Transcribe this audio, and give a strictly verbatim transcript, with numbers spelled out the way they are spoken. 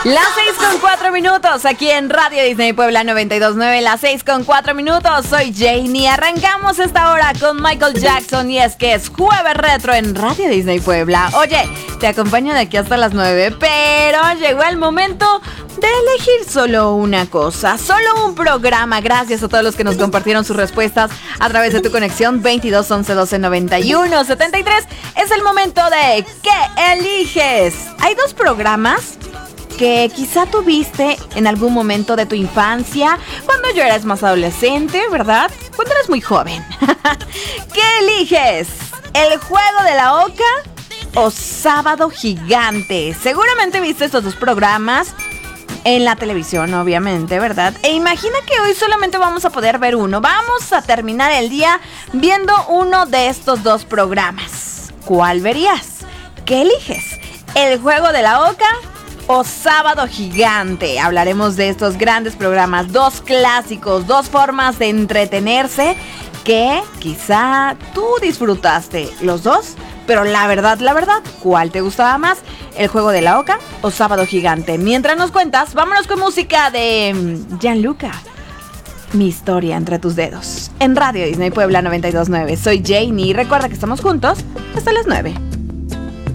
Las seis con cuatro minutos aquí en Radio Disney Puebla noventa y dos punto nueve. Las seis con cuatro minutos. Soy Janie. Arrancamos esta hora con Michael Jackson y es que es Jueves Retro en Radio Disney Puebla. Oye, te acompaño de aquí hasta las nueve, pero llegó el momento de elegir solo una cosa, solo un programa. Gracias a todos los que nos compartieron sus respuestas a través de tu conexión veintidós once doce noventa y uno setenta y tres. Es el momento de ¿qué eliges? Hay dos programas que quizá tuviste en algún momento de tu infancia, cuando yo eras más adolescente, ¿verdad? Cuando eras muy joven. ¿Qué eliges? ¿El Juego de la Oca o Sábado Gigante? Seguramente viste estos dos programas en la televisión, obviamente, ¿verdad? E imagina que hoy solamente vamos a poder ver uno. Vamos a terminar el día viendo uno de estos dos programas. ¿Cuál verías? ¿Qué eliges? ¿El Juego de la Oca o Sábado Gigante? Hablaremos de estos grandes programas, dos clásicos, dos formas de entretenerse que quizá tú disfrutaste los dos, pero la verdad, la verdad, ¿cuál te gustaba más? ¿El Juego de la Oca o Sábado Gigante? Mientras nos cuentas, vámonos con música de Gianluca. Mi historia entre tus dedos. En Radio Disney Puebla noventa y dos punto nueve. Soy Janie y recuerda que estamos juntos hasta las nueve.